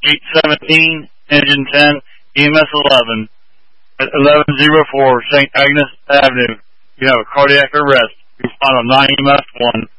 817, engine 10, EMS 11, at 1104 St. Agnes Avenue. You have a cardiac arrest. Respond on 9 EMS 1.